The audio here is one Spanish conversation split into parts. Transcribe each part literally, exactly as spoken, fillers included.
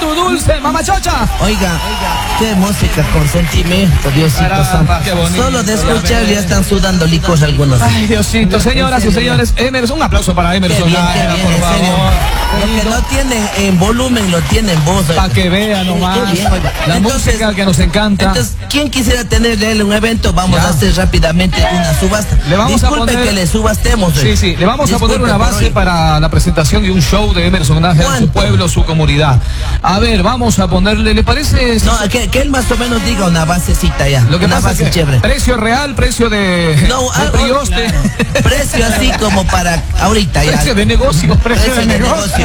tu dulce, mamachocha. Oiga, qué música con sentimiento, Diosito santo. Solo de escuchar ya están sudando licos algunos. Ay, Diosito, señoras y señores, Emerson, un aplauso para Emerson. Qué bien, qué bien, por en serio. favor. Lo que no tienen en volumen lo tienen en voz. Para que vean nomás. Qué bien, oiga. La Entonces, música que nos encanta. Entonces, ¿quién quisiera tenerle él un evento? Vamos Ya. a hacer rápidamente una subasta. Le vamos Disculpe a poner... que le subastemos. Sí, sí, le vamos Disculpe a poner una por base hoy. para la presentación de un show de Emerson Nájera en su ¿Cuánto? pueblo, su comunidad. A ver, vamos a ponerle, ¿le parece? No, que, que él más o menos diga una basecita ya. Lo que una pasa base es que chévere. precio real, precio de, No, de algo- brioste. claro. Precio así como para ahorita ya. Precio de negocio. Precio de negocio.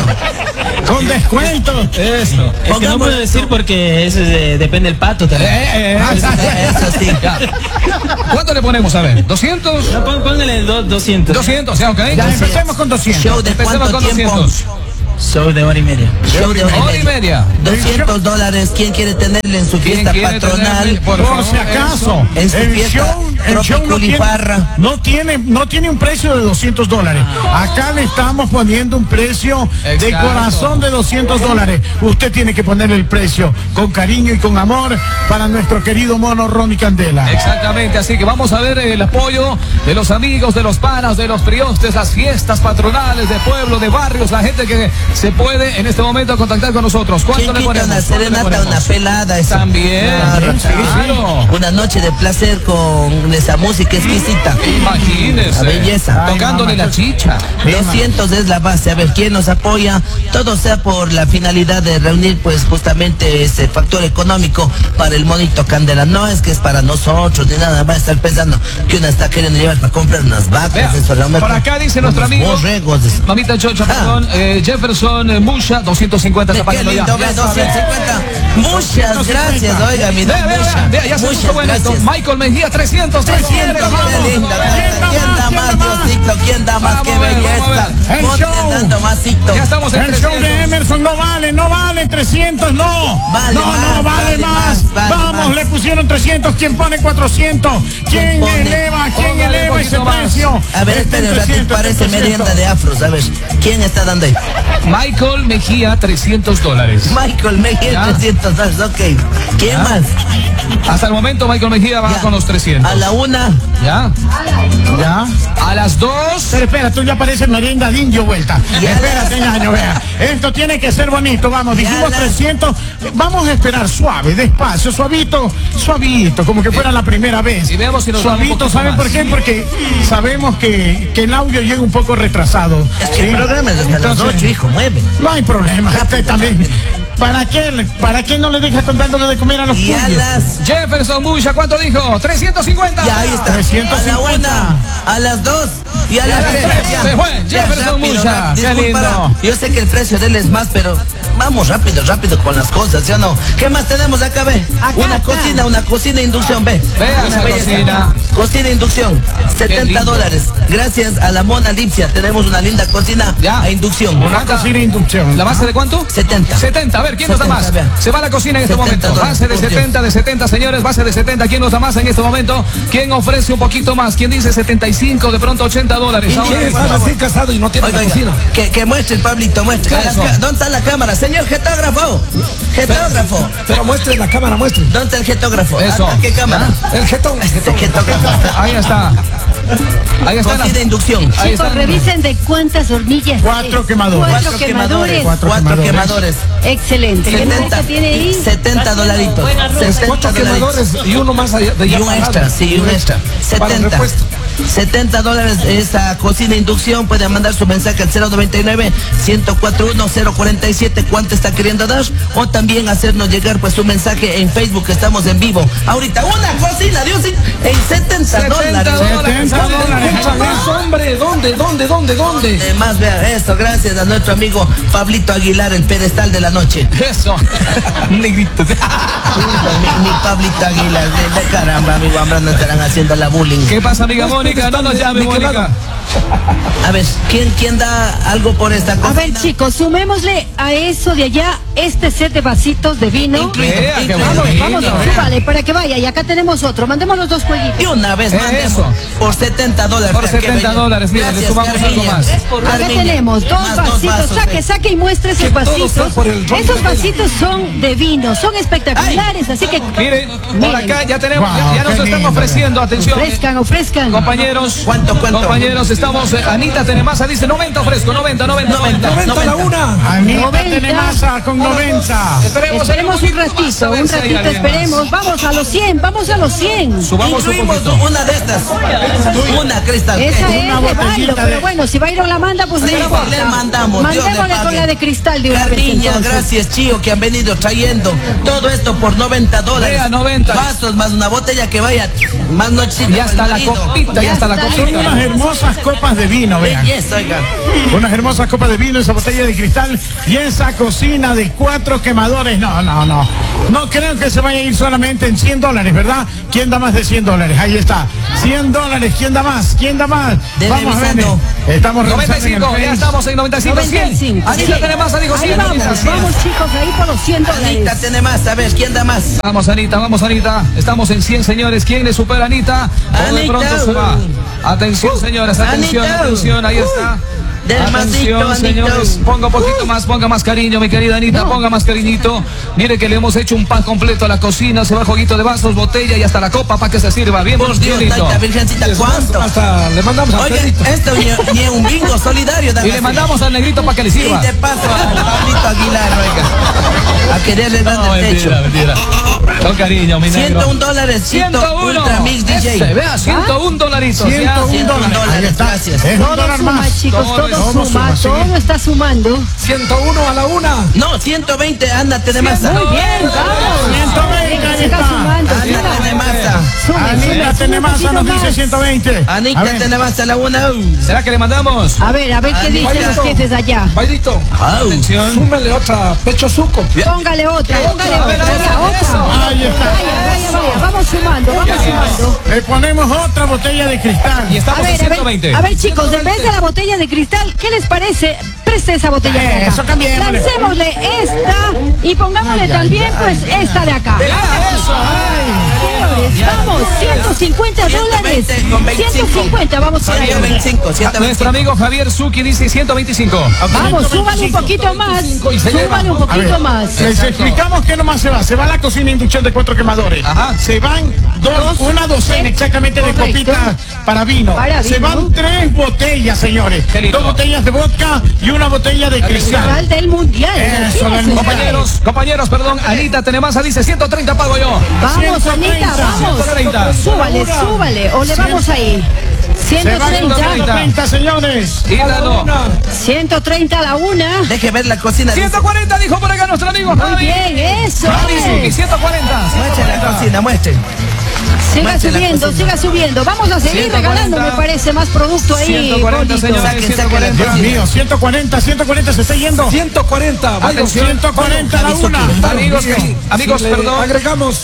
Con descuento. Eso. Es que no Pongamos- puedo decir porque eso es de- depende del pato también. Eh, eh, Eso sí. ya. ¿Cuánto le ponemos? A ver, ¿doscientos? No, pon- póngale do- doscientos. doscientos, ya, ok. Ya empecemos con doscientos. Show de Empecemos cuánto con tiempo. doscientos. Show de hora y media. Show de Hora y media. doscientos dólares. ¿Quién quiere tenerle en su ¿Quién fiesta quiere patronal? tenerle? Por Por favor, si acaso, eso. En su el fiesta show, el show no, tiene, Tropiculiparra. no, tiene, no tiene un precio de doscientos dólares. Acá le estamos poniendo un precio de Exacto. corazón de doscientos dólares. Usted tiene que ponerle el precio con cariño y con amor para nuestro querido mono Ronnie Candela. Exactamente, así que vamos a ver el apoyo de los amigos, de los panas, de los priostes, las fiestas patronales de pueblo, de barrios, la gente que se puede en este momento contactar con nosotros. ¿Cuánto ¿Quién le quita ponemos? una ¿Cuánto le serenata, ponemos? una pelada? Eso. También, Claro, sí, claro. Una noche de placer con esa música exquisita. Imagínese. La belleza. Tocándole Ay, la mamá. chicha. doscientos es la base. A ver, ¿quién nos apoya? Todo sea por la finalidad de reunir, pues, justamente ese factor económico para el monito Candela. No es que es para nosotros ni nada. Va a estar pensando que una está queriendo llevar para comprar unas vacas. Vea, eso, la por acá dice nuestro unos amigo borregos. Mamita Chocha, Ah. perdón, eh, Jefferson eh, Musha, doscientos cincuenta está Qué pagando ya. lindo, ve, doscientos cincuenta. Muchas gracias, oiga, mi don Vea, vea, Musha. vea, vea, ya se puso Muchas bueno esto. gracias. Michael Mejía, trescientos. trescientos, qué linda. ¿Quién da más, Diosito? ¿Quién da más? Vamos Qué a ver, belleza. vamos a ver. El Ponte show. dando masito. Ya estamos en El show de trescientos. Emerson no vale, no vale trescientos, no. Vale no, más, no, vale, vale más. más, vale Vamos, más. le pusieron trescientos. ¿Quién pone cuatrocientos? ¿Quién pone? eleva? ¿Quién Póngale eleva un ese poquito más. precio? A ver, Este espere un ratito, trescientos, parece trescientos. merienda de afros. A ver, ¿quién está dando ahí? Michael Mejía, trescientos dólares. Michael Mejía, Ya. trescientos dólares, ok. ¿Quién Ya. más? Hasta el momento Michael Mejía va Ya. con los trescientos. A la una. ¿Ya? ¿Ya? A las dos. Pero espera, tú ya pareces merienda de indio vuelta. Ya Espérate, las- ñaño, vea. Esto tiene que ser bonito, vamos, Ya dijimos las- trescientos. Vamos a esperar suave, despacio, suavito, suavito, como que fuera la primera vez. y veamos si nos dan un Suavito, poquito ¿saben más. por qué? Porque sabemos que, que el audio llega un poco retrasado. Es que el programa es hasta las Entonces, ocho, hijo, mueve. no hay problema, usted también. ¿Para qué, ¿Para qué no le deja contándole de comer a los Y a tuyos? las... Jefferson Musha, ¿cuánto dijo? trescientos cincuenta. Ya, ahí está. trescientos A la cincuenta. una, a las dos y a las Ya, tres. ya, se fue. Ya, Jefferson rápido, Musha, rápido. qué Disculpa, lindo. yo sé que el precio de él es más, pero vamos rápido, rápido con las cosas, ¿sí o no? ¿Qué más tenemos acá, ve? Una cocina, una cocina inducción, ve. Vea Una esa belleza. cocina. Cocina inducción, setenta lindo. dólares. Gracias a la Mona Lipsia tenemos una linda cocina Ya. a inducción. Una cocina inducción. ¿La base de cuánto? setenta. setenta, a ver, ¿quién nos da más? setenta, vea. Se va la cocina en este setenta momento. Base de dólares, por setenta, de setenta, señores, base de setenta. ¿Quién nos da más en este momento? ¿Quién ofrece un poquito más? ¿Quién dice setenta y cinco, de pronto ochenta dólares? Ahora ¿Quién mismo. está así casado y no tiene Oiga, oiga, que, que muestre el Pablito, muestre. ¿Qué A es las eso? ca- ¿Dónde está la cámara? Señor getógrafo. Getógrafo. Pero muestre la cámara, muestre. ¿Dónde está el getógrafo? Eso. ¿A, a qué cámara? El jetón. Este getógrafo. Ahí está. Ahí está. Cocina la- inducción. Ahí Chicos, está. revisen de cuántas hornillas. Cuatro es. quemadores. Cuatro, Cuatro quemadores. Cuatro Cuatro quemadores. quemadores. Excelente. ¿Qué setenta. marca tiene ahí? setenta dolaritos. sesenta Cuatro dolaritos. quemadores y uno más allá de Y allá un parado. extra, sí, un extra. Para setenta. repuesto. setenta dólares esa cocina inducción. Pueden mandar su mensaje al cero noventa y nueve, ciento cuarenta y uno, cero cuarenta y siete. ¿Cuánto está queriendo dar? O también hacernos llegar pues su mensaje en Facebook, que estamos en vivo. Ahorita, una cocina, Dios, en setenta dólares. setenta dólares. Escucha más, hombre. ¿Dónde, dónde, dónde, dónde? Además, vea esto, gracias a nuestro amigo Pablito Aguilar, el pedestal de la noche. Eso. Negrito. mi, mi Pablito Aguilar, de, de caramba, amigo, hombre, no estarán haciendo la bullying. ¿Qué pasa, amiga Mónica? No nos llame, Ni que Mónica. nada. A ver, ¿quién, quién da algo por esta A cocina? ver, chicos, sumémosle a eso de allá este set de vasitos de vino. Incluido, Vea, qué incluido. Vamos, bonito, vamos, vea. súbale para que vaya. Y acá tenemos otro. Mandemos los dos jueguitos. Y una vez Eh, mandemos eso. por setenta dólares. Por Qué setenta belleza. dólares, mira, le Gracias, sumamos algo Carmiña. más. Acá Carmiña. tenemos dos Más vasitos, vasos, saque, eh. saque y muestre esos Que todo vasitos. sea por el ron Esos Candela. vasitos son de vino, son espectaculares, así que Miren, por Miren. acá ya tenemos, Wow, ya, ya nos qué están lindo. ofreciendo, atención. ofrezcan, ofrezcan. Compañeros, ¿Cuánto, cuánto? compañeros, estamos, eh, Anita Tenemasa dice noventa ofrezco, noventa, noventa, noventa. noventa a la una. Anita noventa. Tenemasa con noventa. Esperemos, Esperemos un ratito, un ratito, esperemos. Vamos a los cien, vamos a los cien. Subamos un Incluimos poquito. una de estas. Una, Cristal. Esa Eh, es una de Bailo, botellita pero de- bueno, si Byron la manda, pues no Sí, importa. le mandamos. Dios le Mandémosle pague. con la de cristal de una vez Carmiña, entonces. gracias, Chío, que han venido trayendo todo esto por noventa dólares. Vea, noventa. Vasos más una botella que vaya más nochecita. Ya está la marido. copita, ya está la está. Son unas copita. hermosas copas de vino, vean. Belleza, oigan. Unas hermosas copas de vino, esa botella de cristal y esa cocina de cuatro quemadores. No, no, no. No creo que se vaya a ir solamente en cien dólares, ¿verdad? ¿Quién da más de cien dólares? Ahí está. cien dólares. ¿Quién da más? ¿Quién da más? De Vamos a ver. revisando. Estamos revisando en el noventa y cinco, ya Face. estamos en noventa y cinco, noventa y cien. cinco. Anita sí. Tenemasa dijo Ahí cien. vamos, vamos chicos, ahí por los cien Anita, dólares. tiene más. A ver, ¿quién da más? Vamos, Anita, vamos, Anita. Estamos en cien, señores. ¿Quién le supera a Anita? O de Anita. pronto se va. Atención, señores, atención, Anita. atención. Ahí está. Del Atención, masito, señores, Anita. ponga un poquito más, ponga más cariño, mi querida Anita, ponga más cariñito. Mire que le hemos hecho un pan completo a la cocina, se va juguito de vasos, botella y hasta la copa para que se sirva. Bien, Por Dios, bien lindo. tanta virgencita, ¿cuánto? Hasta le mandamos a Oye, Pedrito. esto ni, ni un bingo solidario. Y le mandamos al negrito para que le Y sirva. de paso a Pablito Aguilar, oiga. A querer arreglar No, el techo. mentira, mentira. Con cariño, mi negro. ciento uno dólares, ciento ciento uno. Ultra Mix D J. Ese, vea, ciento uno dolaritos. ya. ciento uno ciento uno dólares. Ahí dólares, está. gracias. Es un Todo dólar suma, más. chicos, Todo todo suma, suma, sí. todo está sumando. ciento uno a la una. No, ciento veinte, anda, Tenemasa. Muy bien, vamos. ciento veinte, Venga, ahí siga está. sumando, Anda, siga. Tenemasa. Sume, Anita sume, sume un Tenemasa nos poquito dice más. ciento veinte. A Anita, ver. Tenemasa a la una. ¿Será que le mandamos? A ver, a ver qué Anita. dicen los jefes allá. Bailito, Au. Atención. súmele otra pecho suco. Póngale otra, póngale A ver, otra, a ver, ya, eso. otra. Ahí está. Vaya, vaya, vaya, vamos sumando, vamos sumando. Le ponemos otra botella de cristal. Y A estamos en ver, a ciento ver, veinte. a ver chicos, en vez de la botella de cristal, ¿qué les parece? Preste esa botella de acá. Eso, cambiémosle. Lancémosle esta y pongámosle también pues esta de acá. Señores, vamos, ciento cincuenta dólares. ciento veinte con veinticinco. ciento cincuenta, vamos por ahí. ciento veinticinco, ciento Nuestro veinticinco. amigo Javier Zuki dice ciento veinticinco. Vamos, súbale un poquito más. Súbale un A ver, poquito más. les explicamos que nomás se va. Se va la cocina inducción de cuatro quemadores. Ajá. Se van dos, una docena exactamente de Correcto. copitas para vino. Para Se vino. van tres botellas, señores. Qué lindo. Dos botellas de vodka y una botella de cristal. Festival del mundial. Eso, imagínense. del mundial. Compañeros, compañeros, perdón, Anita Tenemasa dice ciento treinta pago yo. Vamos, ciento Anita, treinta, vamos. ciento treinta. Súbale, súbale. O le vamos ahí. Se van ciento treinta. ciento treinta, señores. Ídalo. ciento treinta a la una. Deje ver la cocina. ciento cuarenta dijo por acá nuestro amigo Muy Javi. bien, eso. Javi Zuki, ciento cuarenta. Muestre la cocina, muestre. Siga Muestre la subiendo, cocina. siga subiendo. Vamos a seguir ciento regalando, cuarenta. me parece, más producto ahí. ciento cuarenta, bonito. señores, Saque, ciento saque la cuarenta. Dios mío, ciento cuarenta, ciento cuarenta se está yendo. ciento cuarenta. Bailo. Atención. ciento cuarenta a la una. Amigos, Bien. amigos, Si le perdón. agregamos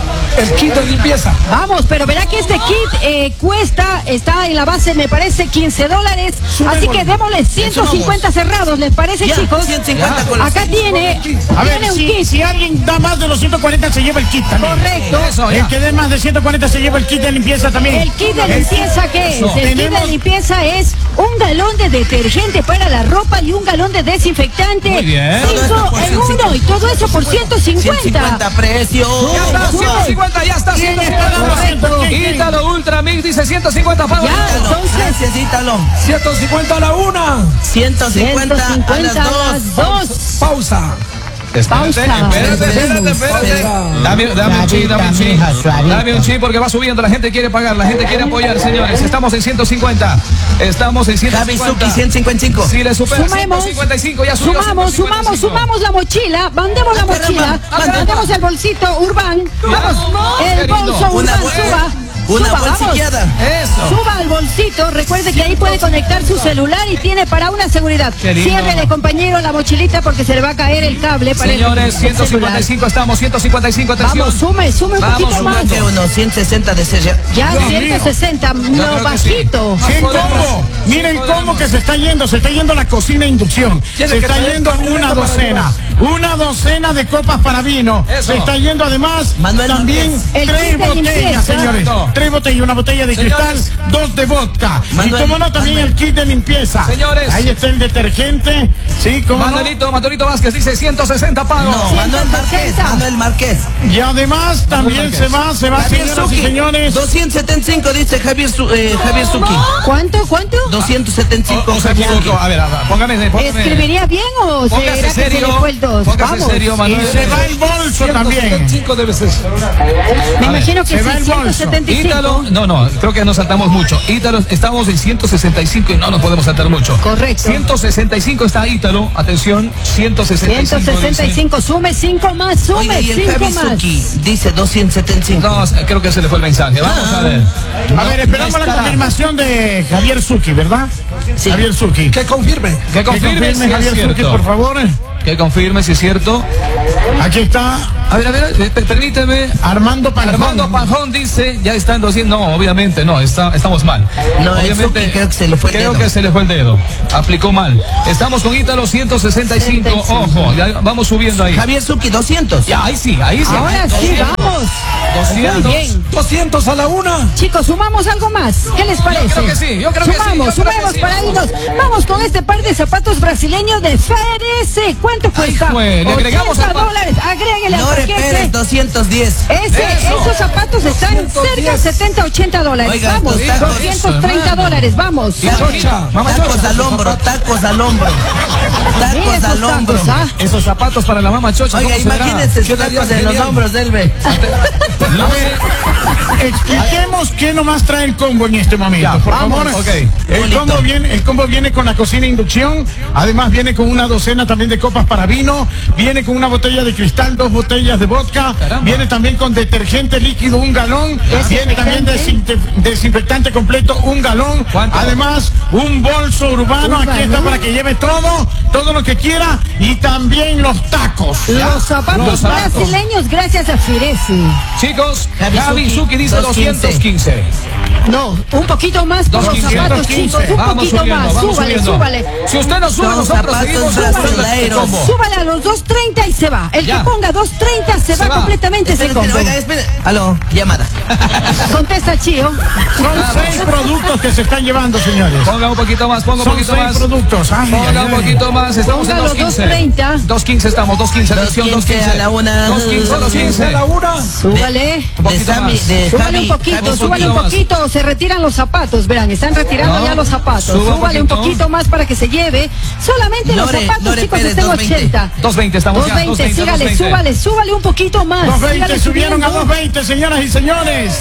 el kit de limpieza. Vamos, pero verá que este kit eh, cuesta, está en la base, me parece, quince dólares. Así que démosle ciento cincuenta cerrados, ¿les parece, Ya, chicos? ciento cincuenta con Acá los- tiene, A ver, tiene un si, kit. si alguien da más de los ciento cuarenta se lleva el kit también. Correcto. Eso, El ya. que dé más de ciento cuarenta se lleva el kit de limpieza también. El kit de limpieza, ¿qué es? Eso. El kit de Tenemos- limpieza es un galón de detergente para la ropa y un galón de desinfectante. Muy bien. Todo esto Cinco por en ciento uno cincuenta. y todo eso por ciento ciento cincuenta. cincuenta precio. Ya está, ciento cincuenta, ya está, ciento cincuenta. Correcto. Ítalo Ultra Mix dice ciento cincuenta pago Ya. yo. Entonces- Gracias, Ítalo. ciento cincuenta a la una. ciento cincuenta a ciento las cincuenta dos. a las dos. Pausa. Espérate, Pausa. espérate, espérate, espérate. Dame, dame un chi, dame un chi. Dame un chi porque va subiendo, la gente quiere pagar, la gente quiere apoyar, señores. Estamos en ciento cincuenta. Estamos en Javi ciento Zuki, cincuenta. ciento cincuenta y cinco. Si le supera Sumemos, ciento cincuenta y cinco, ya subió sumamos, ciento cincuenta y sumamos, cinco. sumamos la mochila, mandemos la mochila, caramba, mandemos el bolsito Urbán, Vamos, el querido. bolso Una Urbán bolsa. suba, Una Suba, vamos. bolsillada. Eso. Suba al bolsito, recuerde que ahí puede conectar su celular y tiene para una seguridad. Qué lindo. Ciérrele, compañero, la mochilita porque se le va a caer el cable para Señores, el, ciento cincuenta y cinco estamos, ciento cincuenta y cinco, atención. Vamos, sume, sume un Vamos, poquito más. sumando. Que unos ciento sesenta de ser. Ya Dios ciento sesenta, Yo lo creo que sí. bajito. cien combo. Miren cómo que se está yendo, se está yendo la cocina inducción. Se Tiene que está traer yendo camioneta una para docena. Una docena de copas para vino. Eso. Se está yendo además Manuel también Márquez. El tres kit de botellas, limpieza. señores. Exacto. Tres botellas, una botella de Señores. cristal, dos de vodka. Manuel, y como no, también Manuel. el kit de limpieza. Señores. Ahí está el detergente. Sí, como no. Manuelito, Manuelito Vázquez dice ciento sesenta pagos. No, Manuel Márquez, Manuel Márquez. Y además también se va, se va, Javier señoras y Suki. señores. doscientos setenta y cinco dice Javier, Su- eh, Javier Suki. ¿Cuánto, cuánto? doscientos setenta y cinco O, o se Javier Suki. equivocó. A ver, a ver, póngame, póngame. ¿Escribiría bien o Póngase será que se serio. le fue el dos? Póngase Vamos. serio, Y Manuel. se va el bolso también. cinco debe ser. Me imagino que se va el sí, bolso. ciento setenta y cinco. Ítalo, no, no, creo que nos saltamos mucho. Ítalo, estamos en ciento sesenta y cinco y no nos podemos saltar mucho. Correcto. ciento sesenta y cinco está Ítalo, atención, ciento sesenta y cinco. ciento sesenta y cinco, sume cinco más, sume Oiga, y el cinco Javi más. Suki dice doscientos setenta y cinco. No, creo que se le fue el mensaje. Vamos a ver. A ver, esperamos la confirmación de Javier Suki, ¿verdad? Sí. Javier Suki. Que confirme. Que confirme, Que si es Javier Suki, cierto. por favor. Que confirme si es cierto. Aquí está A ver, a ver, eh, per- permíteme. Armando Panjón. Armando Panjón dice, ya está en doscientos. No, obviamente no, está, estamos mal. No, el obviamente, Suki creo que se le fue el creo dedo. que se le fue el dedo. Aplicó mal. Estamos con Ítalo ciento sesenta y cinco. Ojo, ya vamos subiendo ahí. Javier Suki doscientos. Ya, ahí sí, ahí sí. Ahora sí, vamos. doscientos. Muy bien. doscientos a la una. Chicos, sumamos algo más. ¿Qué les parece? creo que sí, yo creo que sí, sumamos, yo creo que sumamos sí. para irnos. Vamos con este par de zapatos brasileños de F R S. ¿Cuánto cuesta? jue, le agregamos ochenta al pa- dólares. Agréguele al Lore paquete. Pérez doscientos diez. Ese, Eso. esos zapatos están cerca de setenta, ochenta dólares. Oiga, vamos, estos tacos. doscientos treinta dólares, vamos. Chocha. Tacos al hombro, tacos al hombro. Mira Tacos esos al hombro. tacos, ¿ah? Esos zapatos para la mamá chocha. Oiga, ¿cómo se verá? imagínense ¿Qué tacos darías, en los genial? hombros del B. No sé. Expliquemos qué nomás trae el combo en este momento, Ya, por vamos, favor. ok. El Bonito. combo viene, el combo viene con la cocina inducción, además viene con una docena también de copas para vino, viene con una botella de cristal, dos botellas de vodka, Caramba. viene también con detergente líquido un galón, viene también desinfe- desinfectante completo un galón, ¿Cuánto? además un bolso urbano, Un aquí está galón. para que lleve todo, todo lo que quiera y también los tacos. Los zapatos Los zapatos. brasileños gracias a Firesi. Chicos, Javi Javi Suki, Suki dice doscientos quince. No, un poquito más por los doscientos zapatos, quince. chicos, un Vamos poquito subiendo, más. vamos Súbale, subiendo. súbale. Si usted no sube, Son nosotros zapatos seguimos subiendo este brasileiros. combo. Súbale a los dos treinta y se va. El Ya. que ponga dos treinta se, Se va, va. completamente ese Espere, combo. espere, oiga, espere. Aló, llamada. Contesta, Chío. Son seis productos que se están llevando, señores. Ponga un poquito más, ponga un Son poquito seis más. productos. Ay, Ponga ay, un ay. poquito más, estamos en Póngalo dos quince. dos treinta. dos quince estamos, dos quince, atención, dos dos quince quince. a la una. dos quince, dos quince. A la una. Súbale. Un De poquito Sami, más. de Súbale Javi, un poquito, Javi súbale Suki. un poquito, se retiran los zapatos, verán, están retirando No, ya los zapatos. suba un Súbale un poquito. poquito más para que se lleve. Solamente los Lore, zapatos, Lore chicos, Pérez, estén doscientos veinte. ochenta. dos veinte estamos ya, dos veinte, sígale, dos veinte. súbale, súbale un poquito más. dos veinte, sígale subieron a subiendo. dos veinte, señoras y señores.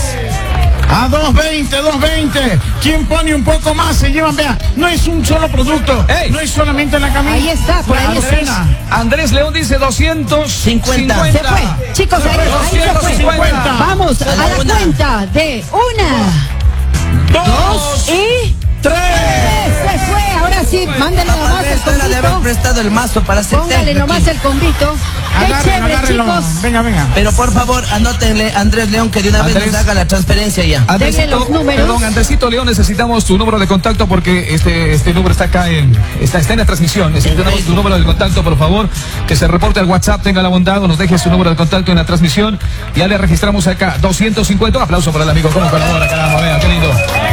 A dos veinte, dos veinte. ¿Quién pone un poco más? Se llevan, vea, no es un solo producto. Ey. No es solamente la camisa. Ahí está, por la ahí está. cadena. Andrés León dice doscientos cincuenta. cincuenta. Se fue, chicos, ahí, ahí se doscientos fue. cincuenta. Vamos a A la la una. cuenta de una, Dos. y Tres. se fue. Ahora sí, mándale nomás el Andrés era de haber convito. prestado el mazo para hacer Póngale nomás el convito. Qué Agárrenlo, chévere, agárrenlo. chicos. Venga, venga. Pero por favor, anótenle a Andrés León que de una vez Andrés. nos haga la transferencia ya. Denle los números. Perdón, Andresito León, necesitamos tu número de contacto porque este este número está acá en está, está en la transmisión. Necesitamos tu número de contacto, por favor, que se reporte al WhatsApp, tenga la bondad o nos deje su número de contacto en la transmisión. Ya le registramos acá doscientos cincuenta. Un aplauso para el amigo, cómo colabora, caramba, vea, qué lindo.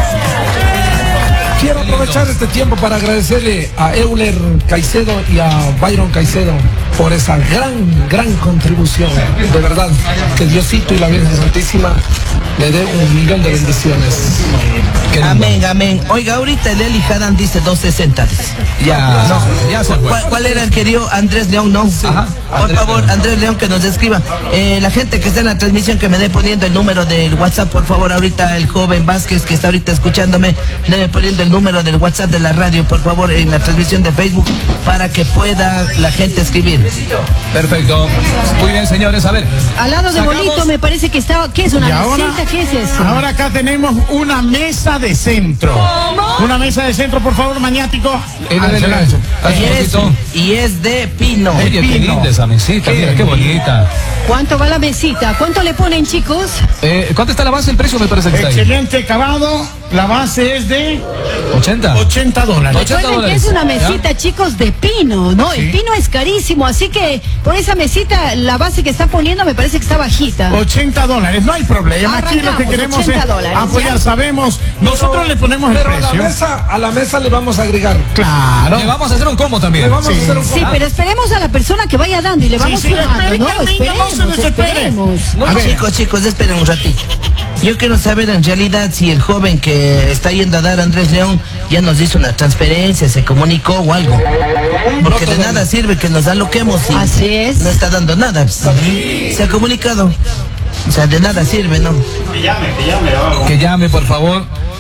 Quiero aprovechar este tiempo para agradecerle a Euler Caicedo y a Byron Caicedo por esa gran, gran contribución. De verdad, que Diosito y la Virgen Santísima le dé un millón de bendiciones. Qué lindo. Amén, amén. Oiga, ahorita el Eli Hadan dice doscientos sesenta. Ya, no, ya se fue. ¿Cuál, cuál era el querido Andrés León? No. Ajá. Por Andrés favor, León. Andrés León, que nos escriba. Eh, la gente que está en la transmisión, que me dé poniendo el número del WhatsApp, por favor. Ahorita el joven Vázquez, que está ahorita escuchándome, debe poniendo el número del WhatsApp de la radio, por favor, en la transmisión de Facebook, para que pueda la gente escribir. Perfecto. Muy bien, señores. A ver. Al lado de Sacamos- Bolito me parece que estaba, ¿qué es una Y ahora- mesita? ¿Qué es eso? Ahora acá tenemos una mesa de centro. Una mesa de centro, por favor, maniático. Eh, Ah, dale, se la- dale. Y Ahí, es, Bolito. y es de pino. Oye, qué pino. linda esa mesita. Qué Mira, qué bonita. ¿Cuánto va la mesita? ¿Cuánto le ponen, chicos? Eh, ¿Cuánto está la base? El precio me parece que está ahí. Excelente acabado. La base es de ¿ochenta? ochenta dólares. ochenta Recuerden que dólares. es una mesita, chicos, de pino, ¿no? El pino es carísimo, así que por esa mesita, la base que están poniendo me parece que está bajita. ochenta dólares, no hay problema. Aquí lo que Arrancamos, queremos es ochenta dólares, apoyar, ¿ya? sabemos. Nosotros le ponemos el Pero a la precio. mesa, a la mesa le vamos a agregar. Claro. Le vamos a hacer un combo también. Le vamos Sí. a hacer un Sí, pero esperemos a la persona que vaya dando y le vamos sí, sumando, espere, ¿no? Carmina, Esperemos, no se desespere. esperemos. A ver. Chicos, chicos, esperen un ratito. Yo quiero saber en realidad si el joven que está yendo a dar Andrés León ya nos hizo una transferencia, se comunicó o algo. Porque de nada sirve que nos aloquemos y Así es. no está dando nada. Se ha comunicado. O sea, de nada sirve, ¿no? Que llame, por favor.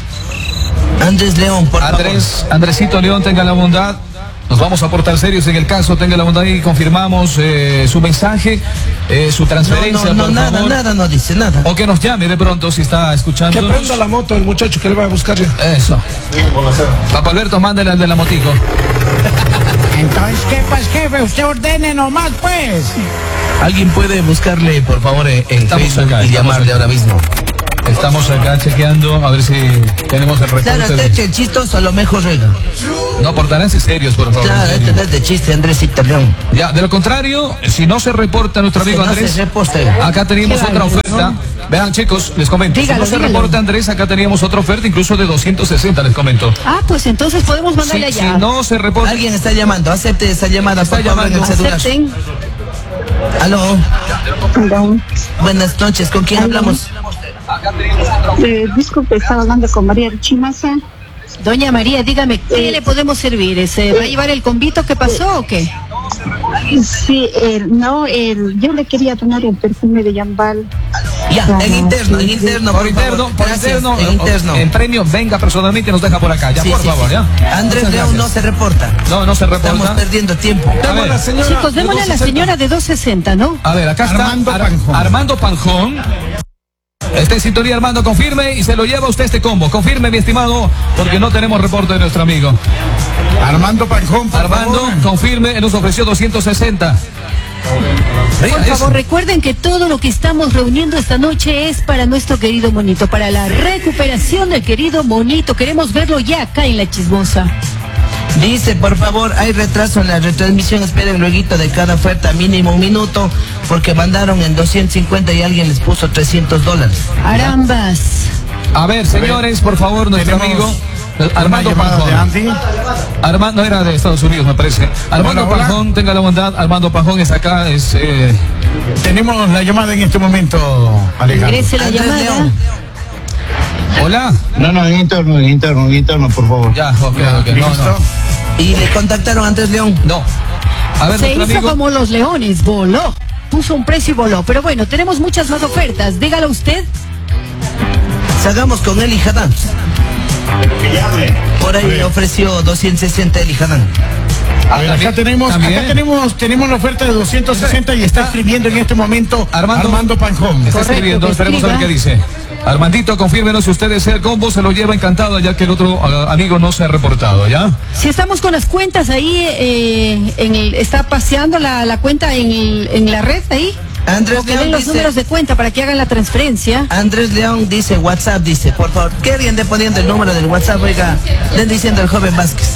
Andrés León, por Andrés, Andresito León, tenga la bondad. Nos vamos a portar serios en el caso, tenga la bondad y confirmamos eh, su mensaje, eh, su favor. transferencia, No, no, no, por nada, favor. nada, no dice nada. O que nos llame de pronto si está escuchando. Que prenda la moto el muchacho que le va a buscar. Eso. Papá Alberto, mándale al de la motico. Entonces, ¿qué pues, jefe? Usted ordene nomás, pues. ¿Alguien puede buscarle, por favor, en, en Estamos Facebook acá, y estamos llamarle acá. ahora mismo? Estamos acá chequeando a ver si tenemos el Claro, reporte. usted de- que el chistoso a lo mejor ruega. No, portaránse serios, por favor. Claro, en serio. este no es de chiste, Andrésito León. Ya, de lo contrario, si no se reporta nuestro amigo Que no Andrés, se reposte. acá teníamos Qué otra bárbaro, oferta. Vean, chicos, les comento. Dígalo, si no se dígalo. reporta Andrés, acá teníamos otra oferta, incluso de doscientos sesenta, les comento. Ah, pues entonces podemos Si, mandarle si allá. no se reporta. Alguien está llamando, acepte esa llamada, Está por favor, en el llamando. celular. Acepten. Aló, Perdón. buenas noches, ¿con quién Aló. hablamos? Eh, disculpe, estaba hablando con María Chimaza. Doña María, dígame, ¿qué le podemos servir? ¿Se va a llevar el convito que pasó o qué? Sí, el, no, el, yo le quería donar el perfume de Yambal. Ya, Claro, en interno, en sí, interno, Por por interno, favor. por Gracias, interno, en o- interno. en premio, venga personalmente y nos deja por acá, ya, Sí, por sí, favor, sí. ya. Andrés Muchas León no gracias. se reporta. No, no se reporta. Estamos perdiendo tiempo. A ver, la señora. Chicos, démosle a la señora de doscientos sesenta, ¿no? a ver, acá está Armando Ar- Panjón. Armando Panjón. Está en sintonía, Armando, confirme y se lo lleva usted este combo. Confirme, mi estimado, porque no tenemos reporte de nuestro amigo. Armando Panjón, por Armando, favor. confirme, nos ofreció doscientos sesenta. Por Vea eso. favor, recuerden que todo lo que estamos reuniendo esta noche es para nuestro querido monito, para la recuperación del querido monito. Queremos verlo ya acá en La Chismosa. Dice, por favor, hay retraso en la retransmisión, esperen luego de cada oferta mínimo un minuto, porque mandaron en doscientos cincuenta y alguien les puso trescientos dólares. Arambas. A ver, señores, por favor, nuestro Tenemos amigo una Armando llamada de Panjón. Andy. Armando era de Estados Unidos, me parece. Armando Hola, hola. Panjón, tenga la bondad. Armando Panjón es acá, es. Eh, Tenemos la llamada en este momento, Alejandro. Ingrese la Andrés llamada. León. hola. No, no, en interno, en interno, en interno, por favor. Ya, ok, ok. No, ¿Listo? no. Y le contactaron a Andrés León. No. A ver, Se nuestro hizo amigo. como los leones, voló. Puso un precio y voló. Pero bueno, tenemos muchas más ofertas. Dígalo usted. Salgamos con Eli Hadán. Por ahí le ofreció doscientos sesenta Eli Hadán. A ver, acá También- tenemos, también. acá tenemos, tenemos la oferta de doscientos sesenta y está escribiendo en este momento Armando- Armando, Panjón. Está Correcto, escribiendo, que esperemos a ver qué escriba. dice. Armandito, confírmenos si usted desea el combo, se lo lleva encantado, ya que el otro ah, amigo no se ha reportado, ¿ya? Si estamos con las cuentas ahí, eh, en el- está paseando la, la cuenta en, el- en la red ahí. Andrés O que León den los dice- números de cuenta para que hagan la transferencia. Andrés León dice WhatsApp, dice, por favor, que alguien de poniendo el número del WhatsApp, oiga, den diciendo el joven Vázquez.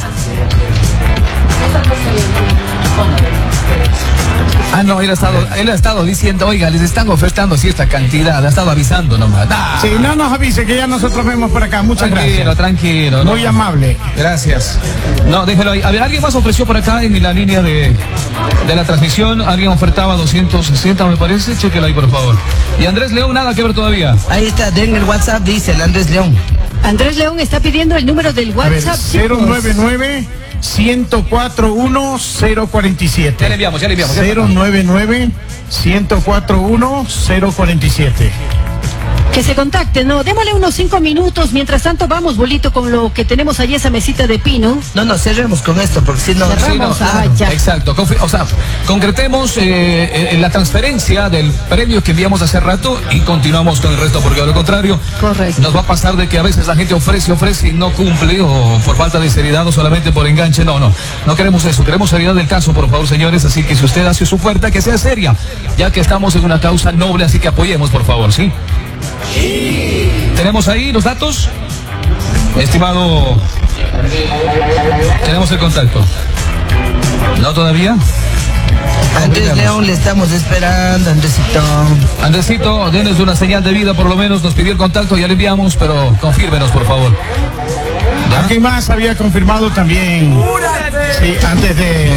Ah, no, él ha estado, él ha estado diciendo, oiga, les están ofertando cierta cantidad, ha estado avisando nomás. Ah, Sí, no nos avise que ya nosotros vemos por acá. Muchas tranquilo, gracias. tranquilo. ¿no? Muy amable. Gracias. No, déjelo ahí. A ver, alguien más ofreció por acá en la línea de, de la transmisión. Alguien ofertaba doscientos sesenta, me parece. Chéquelo ahí, por favor. Y Andrés León, nada que ver todavía. Ahí está, den el WhatsApp, dice el Andrés León. Andrés León está pidiendo el número del A ver, WhatsApp. cero chicos. nueve nueve, uno cuatro uno, cero cuatro siete. Ya le enviamos, ya le enviamos. ya cero nueve nueve, uno cuatro uno, cero cuatro siete. Que se contacten, ¿no? Démosle unos cinco minutos. Mientras tanto, vamos, Bolito, con lo que tenemos allí, esa mesita de pino. No, no, cerremos con esto, porque si no... Cerramos, Sí, no, ah, ya. Exacto. Confi- O sea, concretemos eh, en la transferencia del premio que enviamos hace rato y continuamos con el resto, porque de lo contrario, Correcto. nos va a pasar de que a veces la gente ofrece, ofrece y no cumple, o por falta de seriedad o solamente por enganche. No, no, no queremos eso. Queremos seriedad del caso, por favor, señores. Así que si usted hace su oferta, que sea seria, ya que estamos en una causa noble, así que apoyemos, por favor, ¿sí? ¿Tenemos ahí los datos? Estimado, tenemos el contacto. ¿No todavía? Andrés León, le estamos esperando, Andresito. Andresito, denos una señal de vida, por lo menos nos pidió el contacto, ya le enviamos, pero confírmenos, por favor. ¿Ya? ¿Alguien más había confirmado también? Sí, antes de...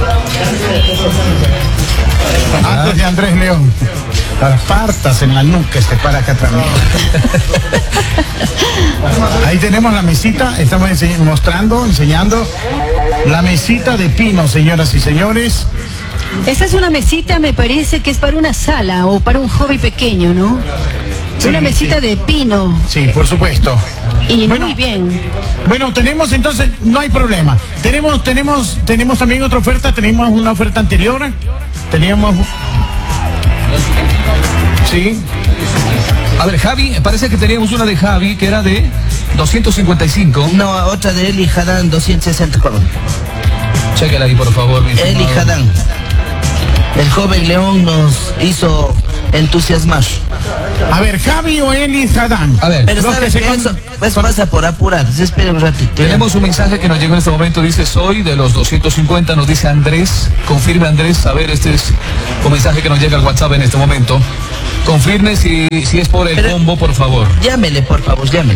Antes de Andrés León. Las partas en la nuca se para acá también. Ahí tenemos la mesita, estamos ense- mostrando, enseñando la mesita de pino, señoras y señores. Esa es una mesita, me parece que es para una sala o para un hobby pequeño, ¿no? Sí, Una mesita sí. de pino. Sí, por supuesto. Y Bueno. muy bien. Bueno, tenemos entonces, no hay problema. Tenemos, tenemos, tenemos también otra oferta, tenemos una oferta anterior. Teníamos. Sí. A ver, Javi, parece que teníamos una de Javi que era de doscientos cincuenta y cinco. No, otra de Eli Hadán, doscientos sesenta. Chéquela ahí, por favor, mi Eli estimado. Hadán. El joven León nos hizo entusiasmar. A ver, Javi o Eli Hadán. A ver, Pero Los sabes que que se eso con- pues pasa por apurar. Espera un ratito. ya. tenemos un mensaje que nos llegó en este momento, dice, soy de los doscientos cincuenta, nos dice Andrés, confirme Andrés, a ver, este es un mensaje que nos llega al WhatsApp en este momento. Confirme si, si es por el Pero- combo, por favor. Llámele, por favor, llámele.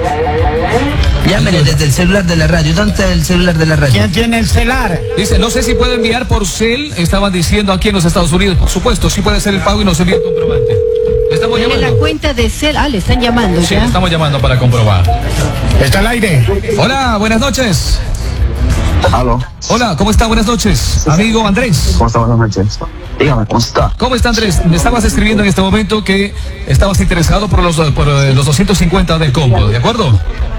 Llámele desde el celular de la radio. ¿Dónde está el celular de la radio? ¿Quién tiene el celular? Dice, no sé si puede enviar por cel, estaban diciendo aquí en los Estados Unidos, por supuesto, sí puede hacer el pago y nos envía el comprobante. Le estamos Dele la llamando. cuenta de Cel. Ah, le están llamando Sí, ya. le estamos llamando para comprobar. Está al aire. Hola, buenas noches. Aló, Hola, ¿cómo está? Buenas noches. Amigo Andrés. ¿cómo está? Buenas noches. Dígame, ¿cómo está? ¿Cómo está Andrés? Me estabas escribiendo en este momento que estabas interesado por los, por eh, los doscientos cincuenta del combo, ¿de acuerdo?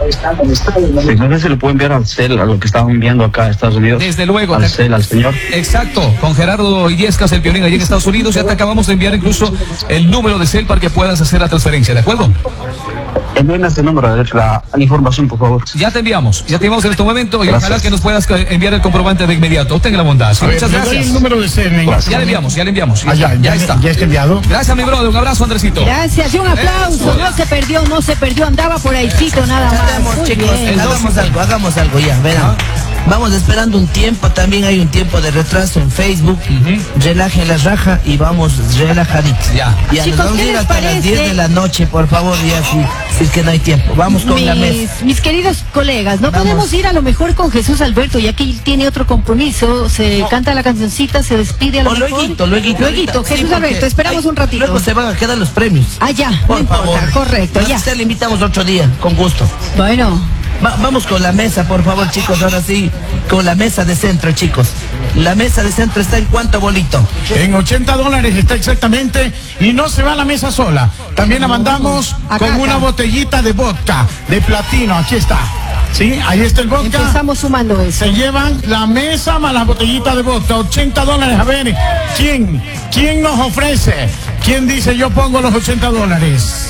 Sí, no sé si le puedo enviar al cel, a lo que estaban enviando acá a Estados Unidos. Desde luego. Al cel, al señor. Exacto, con Gerardo Illescas, el violín allí en Estados Unidos, ya te acabamos de enviar incluso el número de cel para que puedas hacer la transferencia, ¿de acuerdo? Envíenme este número, de la, la información, por favor. Ya te enviamos, ya te enviamos en este momento y Gracias. ojalá que nos puedas eh, enviar el comprobante de inmediato. Tenga la bondad. Sí, A ver, muchas le doy gracias. el número de cel. Ya le enviamos, ya le enviamos. Ah, ya, ya, está. ya está enviado. Gracias, mi brother. Un abrazo, Andresito. Gracias, y un aplauso. No se perdió, no se perdió, andaba por ahícito nada Hagamos, más. Muy chicos, bien. hagamos algo, hagamos algo ya, verán. Vamos esperando un tiempo, también hay un tiempo de retraso en Facebook. Relajen la raja y vamos relajaditos. Ya. Ya, Chicos, nos vamos ¿qué a ir les hasta las parece? diez de la noche, por favor, ya si, si es que no hay tiempo. Vamos con la mesa. Mis, mis queridos colegas, no Vamos. podemos ir a lo mejor con Jesús Alberto, ya que él tiene otro compromiso, se canta la cancioncita, se despide a lo O mejor. luego, luego. Lueguito, Jesús Alberto, esperamos un ratito. Luego se van a quedar los premios. Ah, ya, Por no favor. importa, correcto, Más ya. usted le invitamos otro día, con gusto. Bueno, Va- vamos con la mesa, por favor, chicos, ahora sí, con la mesa de centro, chicos. La mesa de centro está en cuánto, Bolito. En ochenta dólares está exactamente y no se va a la mesa sola. También la mandamos Acá, con una acá. botellita de vodka, de platino. Aquí está. ¿Sí? Ahí está el vodka. empezamos sumando eso. Se llevan la mesa más la botellita de vodka. ochenta dólares. A ver, ¿quién? ¿Quién nos ofrece? ¿Quién dice yo pongo los ochenta dólares?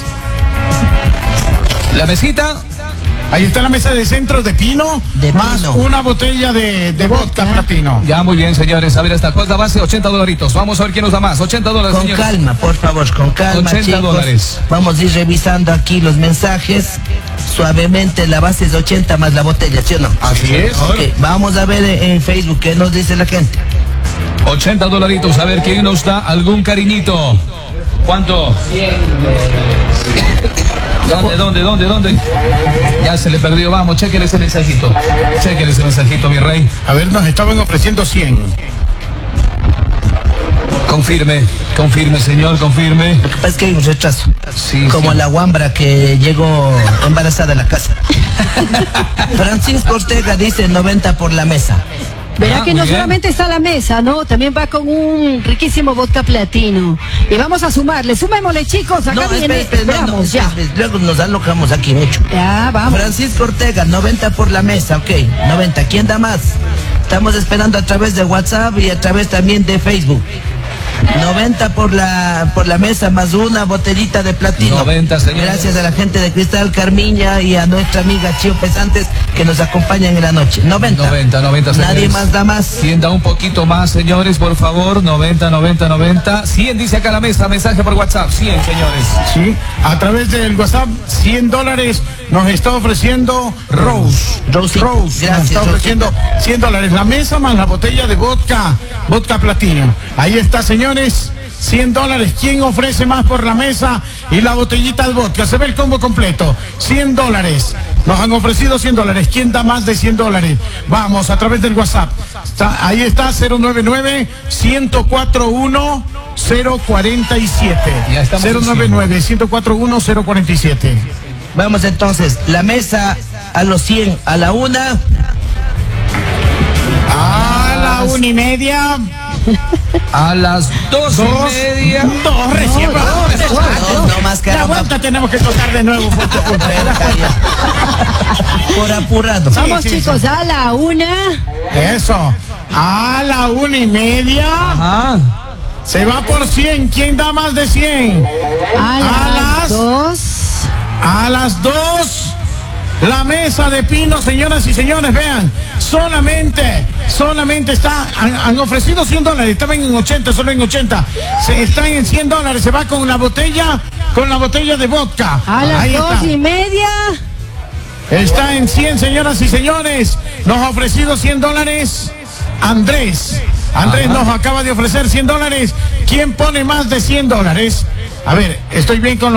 La mesita. Ahí está la mesa de centro de pino, De más pino. una botella de, de vodka platino. Ya, muy bien, señores. A ver, esta cuota base, ochenta dolaritos. Vamos a ver quién nos da más. ochenta dólares, Con señores. calma, por favor, con calma, ochenta chicos. dólares. Vamos a ir revisando aquí los mensajes. Suavemente, la base es ochenta más la botella, ¿sí o no? Así es. Ok, vamos a ver en Facebook qué nos dice la gente. ochenta dolaritos. A ver quién nos da algún cariñito. ¿Cuánto? ¿Dónde, dónde, dónde, dónde? Ya se le perdió. Vamos, chequen ese mensajito. Chequen ese mensajito, mi rey. A ver, nos estaban ofreciendo cien. Confirme, confirme, señor, confirme. Lo que pasa es que hay un retraso. Sí, Como sí. la guambra que llegó embarazada a la casa. Francisco Ortega dice noventa por la mesa. Verá Ah, que muy no bien. solamente está la mesa, ¿no? También va con un riquísimo vodka platino. Y vamos a sumarle, sumémosle, chicos, acá No, viene, espera, espera, no, no, esperamos, ya. espera, espera, luego nos alojamos aquí mucho. Ya, vamos. Francisco Ortega, noventa por la mesa, ok, noventa. ¿Quién da más? Estamos esperando a través de WhatsApp y a través también de Facebook. noventa por la por la mesa más una botellita de platino. noventa, señores. Gracias a la gente de Cristal Carmiña y a nuestra amiga Chio Pesantes que nos acompañan en la noche. noventa. noventa, noventa, señores. Nadie más da más. cien da un poquito más, señores, por favor. noventa, noventa, noventa. cien dice acá la mesa, mensaje por WhatsApp. cien, señores. Sí, a través del WhatsApp, cien dólares nos está ofreciendo Rose. Rose, Rose gracias, nos está ofreciendo cien dólares. La mesa más la botella de vodka, vodka platino. Ahí está, señores, cien dólares. ¿Quién ofrece más por la mesa y la botellita de vodka? Se ve el combo completo. cien dólares. Nos han ofrecido cien dólares. ¿Quién da más de cien dólares? Vamos, a través del WhatsApp. Está, ahí está, cero noventa y nueve, ciento cuatro uno, cero cuarenta y siete. Ya estamos cero noventa y nueve, ciento cuatro uno, cero cuarenta y siete. Vamos entonces, la mesa a los cien, a la una. A la una y media. A las dos, Dos. y media. Dos, recién. No, no más La caramba. vuelta tenemos que tocar de nuevo. Por tu culpa. Por apurado. Vamos, sí, sí. chicos, a la una. Eso. A la una y media. Ajá. Se va por cien. ¿Quién da más de cien? A A las las- dos. A las dos. La mesa de pino, señoras y señores, vean, solamente, solamente está, han, han ofrecido cien dólares, estaban en ochenta, solo en ochenta, se están en cien dólares, se va con la botella, con la botella de vodka. A las Ahí dos está. y media. Está en cien, señoras y señores, nos ha ofrecido cien dólares, Andrés, Andrés nos acaba de ofrecer cien dólares, ¿quién pone más de cien dólares? A ver, estoy bien con